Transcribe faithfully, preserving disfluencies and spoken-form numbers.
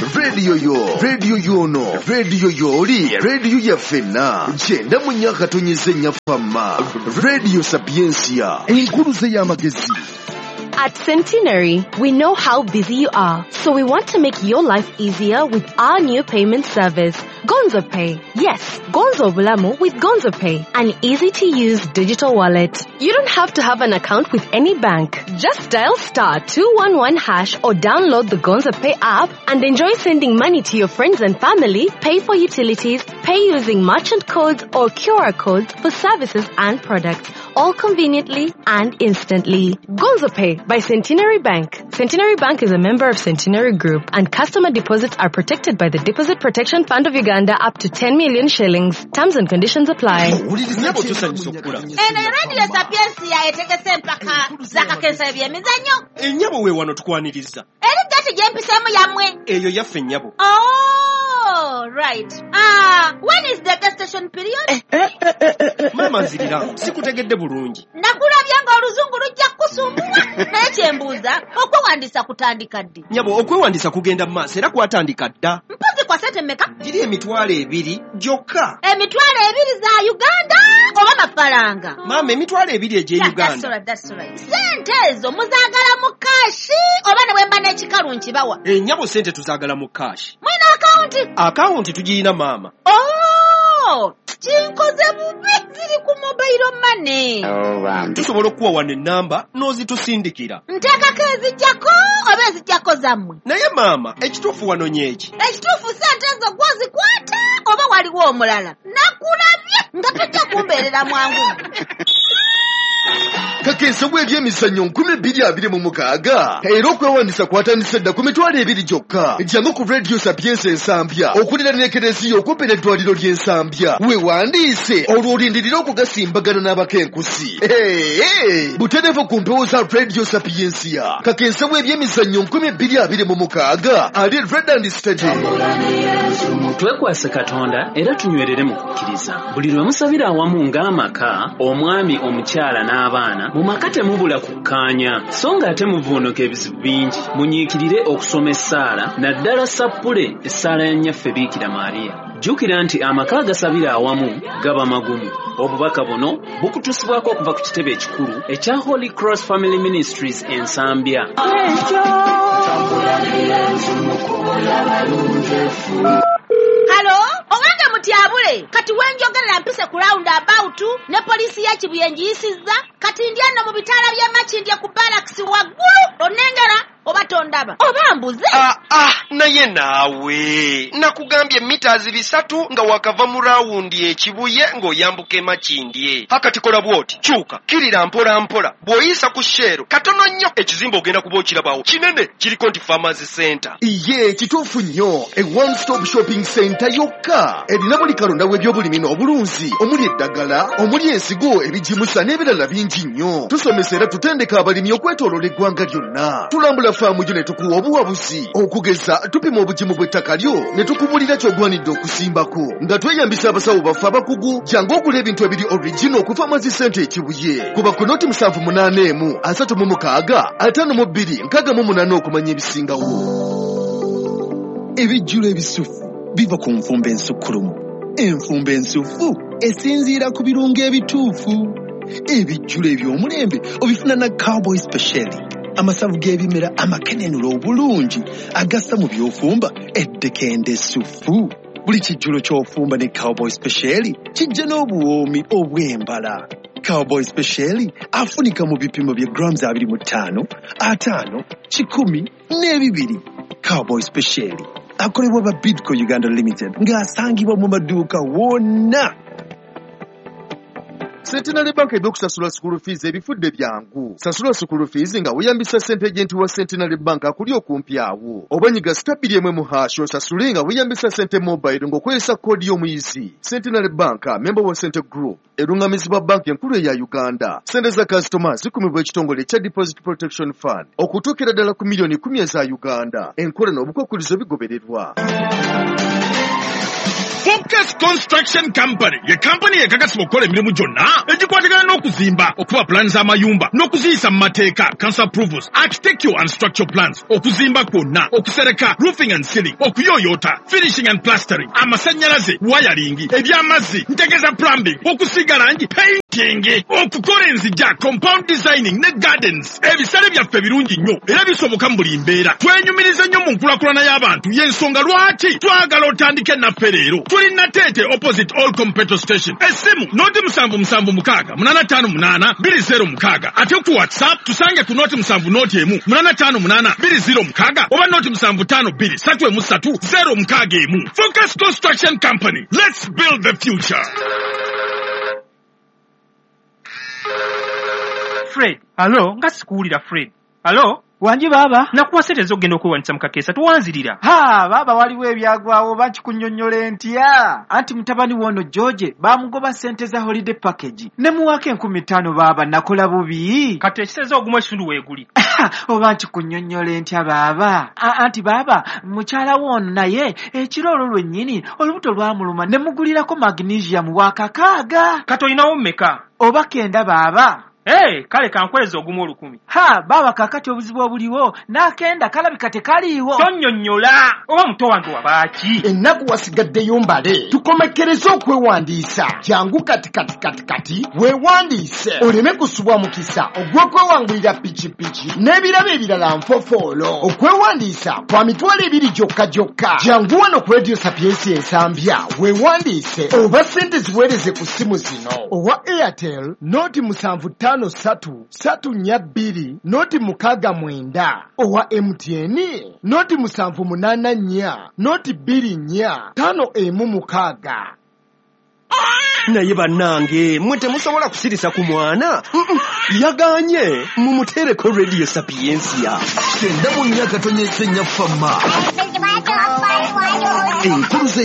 Radio yo, radio yono, radio yoli, radio ya fena. Jenda munyaka tonyeze nyafama. Radio Sapientia. Inkuruze ya magezi. At Centenary, we know how busy you are, so we want to make your life easier with our new payment service, Gonzo Pay. Yes, Gonzo Bulamu with Gonzo Pay, an easy-to-use digital wallet. You don't have to have an account with any bank. Just dial star two one one hash or download the Gonzo Pay app and enjoy sending money to your friends and family, pay for utilities, pay using merchant codes or Q R codes for services and products, all conveniently and instantly. Gonzo Pay by Centenary Bank. Centenary Bank is a member of Centenary Group, and customer deposits are protected by the Deposit Protection Fund of Uganda up to ten million shillings. Terms and conditions apply. Eno radio Sapientia etegese mpaka zakakensa ebyemizanyo. Ennyabo we wano tukwaniriza. Eri gati gyempisemu yamwe. Eyo yaffe ennyabo. Oh, right. Ah, when is the gestation period? Mama nzirira, sikutegedde bulungi. Nakulabye nga oluzungu lujja kusumbua. Naye kyembuuza, okwewandisa kutandika ddi? Nyabo, okwewandisa kugenda mu maaso era kwatandika dda. Mpozi kwa sente mmeka? Giri emitwalo ebiri gyokka. Emitwalo ebiri za Uganda oba mafalanga? Mama, emitwalo ebiri egye Uganda. That's right, that's right. Sente ezo muzaagala mu kashi oba ne bwemba n'ekikalu nkibawa? Ennyabo sente tuzaagala mu kashi. Mwina akawunti? Akawunti tugirina maama. Oh! Kinkoze bubi ziri ku mobile money. Oh, wow. Tusobola okuwa wano ennamba n'ozitusindikira. Nteekako ezijjako oba ezijjako zammwe? Naye maama, ekituufu wano nyeki. Ekituufu sente ezo gwozikwata oba waliwo omulala? Nakulabye nga tajja kumbeerera mwangu. Kakensa bw'ebyemizannyo nkumi bbiri abiri mu mukaaga era okwewandisa kwatandise dda ku mitwalo ebiri gyokka. Jangu ku Radio Sapientia ensambya okulira n'ekereziya okumpi n'eddwaliro ly'ensambya. Weewandiise olwo olindirira okugasimbagana n'abakenkusi. Butereevu ku mpewo za Radio Sapientia. Kakensa bw'ebyemizannyo nkumi bbiri abiri mu mukaaga ali Redland Stadium. Twekwase Katonda era tunywerere mu kukkiriza. Buli lwe musabira awamu ng'amaka, omwami, omukyala n'abaana, mu maka temubula kukkaanya, so ng'ate muvuunuka ebizibu bingi. Munyiikirire okusoma essaala, naddala sappule essaala ya nnyaffe Biikira Maariya. Jjukira nti amaka agasabira awamu gaba magumu. Obubaka buno bukutusibwako okuva ku kitebe ekikulu ekya Holy Cross Family Ministries ensambya. Halo, owange mutyabule, kati wenjogerera mpise ku round about ne poliisi ya Kibuye njiyisizza, kati ndyano mu bitaala by'Amakindye ku barracks waggulu, onengera oba tondaba oba mbuze. Ah, ah, naye naawe nakugambye meters bisatu nga wakava mu rawundi ekibuye ng'oyambuka Makindye. Hakati kola bwoti, kyuka kirira mpola mpola, bw'oyisa ku shero katono nnyo ekizimba ogenda kuba okirabawo kinene kiriko nti Farmers Center. Iye kituufu nnyo, a one stop shopping center yokka erina buli kalonda w'ebyobulimi n'obulunzi omuli eddagala, omuli ensigo, ebijimusa n'ebirala bingi nnyo. Tusomesa era tutendeka abalimi okwetooloola eggwanga lyonna. Tulambula faamu gyo ne tukuwa obuwabuzi okugeza tupima obugimu bw'ettaka lyo ne tukubulira ky'ogwanidde okusimbako nga tweyambisa abasawo baffe abakugu. Jangu ogula ebintu ebiri original ku Farmers Center ekibuye. Kuba ku noti musanvu munaana emu asatu mu mukaaga ataano mu bbiri nkaaga mu munaana okumanya ebisingawo. Ebijjulo ebisufu biva ku nfumba ensukkulumu. Enfumba ensufu esinziira ku birungo ebituufu. Ebijjulo eby'omulembe obifuna na Cowboy Special. Amasavu g'ebimera amakenenula obulungi agassa mu by'ofumba eddekende essufu. Buli kijjulo ky'ofumba ne Cowboy Special kijja n'obuwoomi obw'embala. Cowboy Special afunika mu bipimo bya grams abiri mu ttaano, ataano, kikumi n'ebibiri. Cowboy Special akolebwa ba Bidco Uganda Limited ng'asangibwa mu maduuka wonna. Centenary Bank ebyokusasula school fees ebifudde byangu. Sasula school fees nga weeyambisa ssente agent wa Centenary Bank akuli okumpi awo. Obanyiga stabili emwe mu hash osasule nga weeyambisa ssente mobile ng'okozesa koodi y'omuyizi. Centenary Bank, member wa Center Group, erungamizibwa bank enkulu eya Uganda. Ssente za customers zikumibwa ekitongole ekya Deposit Protection Fund okutuukira ddala ku miliyoni kumi eza Uganda. Enkola n'obukwakkulizo bigobererwa. Focus Construction Company ye company ekakasibwa okukola emirimu gyonna egikwatagana n'okuzimba okuba plans z'amayumba n'okuziyisa mu mateeka council approvals architectural and structural plans okuzimba kwonna okusereka roofing and ceiling okuyooyoota finishing and plastering amasannyalaze wiring ebyamazzi ntegeza plumbing okusiiga langi painting okukola enzija compound designing ne gardens ebisale byaffe birungi nnyo era bisoboka mu buli mbeera twenyumiriza nnyo mu nkulakulana y'abantu y'ensonga lwaki twagala otandike naffe leero tuli Natete opposite Olcom petrol station essimu noti musanvu musanvu mukaaga munana tano munana biri zero mukaaga ate ku whatsapp tusange ku noti musanvu noti emu munana tano munana biri zero mukaaga oba noti musanvu tano biri satu emu satu zero mukaaga emu. Focus Construction Company, let's build the future. Fred, hello, nga sikuwulira Fred. Hello? Wanji baba, nakuwa sente zogenda okwewanisa mu kakeesa tuwanzirira. Ha, baba waliwo ebyagwawo banki kunnyonnyola ntya. Anti mutabani wono George bamugoba sente za holiday package. Ne muwake enkumi ttaano baba nakola bubi. Kati ekiseza ogumu ekitundu weeguli. Oba nti kunnyonnyola ntya baba. Anti baba, mukyala wono naye ekiro olwo lwennyini olubuto lwamuluma ne mugulirako magnesium wa kakaaga. Kati olinawo mmeka? Oba kenda baba. Hey, kale kankweza ogumu olukumi. Ha, baba kakati obuzibu obuliwo nakenda kalabika tekaliiwo. Tonnyonnyola oba muto wange wabaaki. Ennaku wasigaddeyo mbale tukomekereze okwewandiisa jangu kati kati kati kati weewandiise oleme kusubwa mukisa ogw'okwewangulira pikipiki n'ebirabo ebirala nfofoolo. Okwewandiisa kwa mitwalo ebiri gyokka gyokka. Jangu wano ku Radio Sapiensi ensambya weewandiise oba ssente ziweereze ku ssimu zino owa Airtel noti musanvu ttaano satu satu nnya bbiri noti mukaaga mwenda owa M T N noti musanvu munaana nnya noti bbiri nnya ttaano emu mukaaga. Naye bannange mwe temusobola kusirisa ku mwana yaganye mumutereko Radio Sapiensia Senda mu nnyaka tonyesenya fama enkulu